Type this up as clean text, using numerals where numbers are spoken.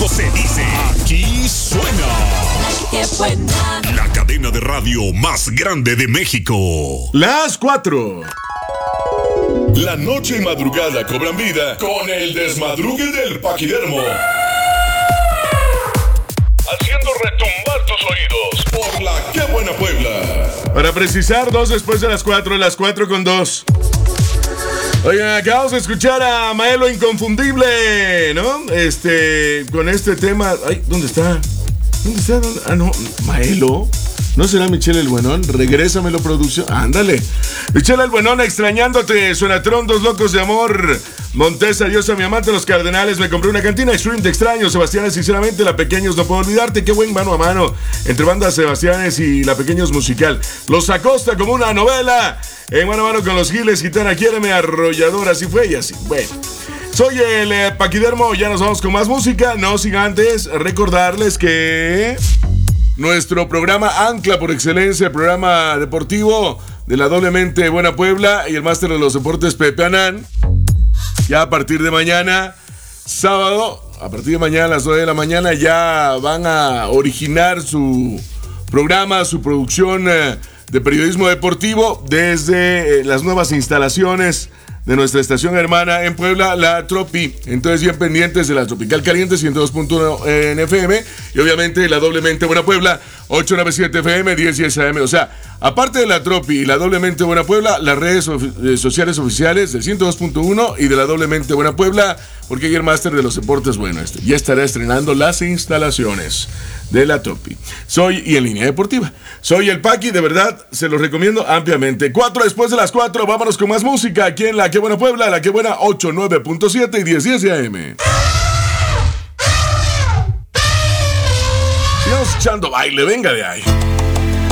se dice, aquí suena. ¡Qué buena! La cadena de radio más grande de México. Las 4. La noche y madrugada cobran vida con el desmadrugue del Paquidermo. Haciendo retumbar tus oídos por la Qué Buena Puebla. Para precisar, 2 después de las 4, las 4:02. Oigan, acabamos de escuchar a Maelo Inconfundible, ¿no? Con este tema. Ay, ¿dónde está? ¿Dónde está? Ah, no, Maelo. ¿No será Michelle el Buenón? Regrésamelo, producción. Ándale. Michelle el Buenón, extrañándote. Suenatrón, Dos Locos de Amor. Montes, adiós a mi amante, Los Cardenales. Me compré una cantina Extreme, te extraño. Sebastián, sinceramente, La Pequeños, no puedo olvidarte. Qué buen mano a mano entre bandas Sebastianes y La Pequeños musical. Los Acosta como una novela. En mano a mano con los Giles, Gitana, quiéreme, Arrollador. Así fue y así. Bueno. Soy el Paquidermo, ya nos vamos con más música. No sin antes recordarles que nuestro programa ancla por excelencia, el programa deportivo de la Doblemente Buena Puebla y el máster de los deportes Pepe Anán, ya a partir de mañana, sábado, a partir de mañana a las 9 de la mañana, ya van a originar su programa, su producción de periodismo deportivo desde las nuevas instalaciones de nuestra estación hermana en Puebla, la Tropi. Entonces, bien pendientes de la Tropical Caliente 102.1 en FM y obviamente la Doblemente Buena Puebla 897 FM 1010 AM. O sea, aparte de la Tropi y la Doblemente Buena Puebla, las redes sociales oficiales del 102.1 y de la Doblemente Buena Puebla, porque hay el máster de los deportes, bueno, ya estará estrenando las instalaciones de la Tropi. Y en línea deportiva. Soy el Paqui, de verdad, se los recomiendo ampliamente. 4 después de las 4, vámonos con más música aquí en La Qué Buena Puebla, La Qué Buena 89.7 y 1010 AM. Sigamos echando baile, venga de ahí.